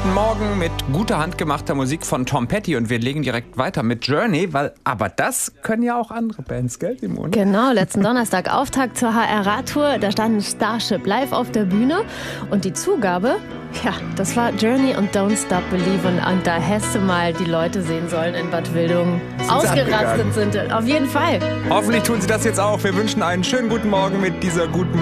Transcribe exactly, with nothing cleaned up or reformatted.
guten Morgen mit guter handgemachter Musik von Tom Petty und wir legen direkt weiter mit Journey, weil aber das können ja auch andere Bands, gell, Simone? Genau, letzten Donnerstag Auftakt zur H R-Radtour, da standen Starship live auf der Bühne und die Zugabe, ja, das war Journey und Don't Stop Believin' und da hättest du mal die Leute sehen sollen in Bad Wildungen. Ausgerastet sind, auf jeden Fall. Hoffentlich tun sie das jetzt auch. Wir wünschen einen schönen guten Morgen mit dieser guten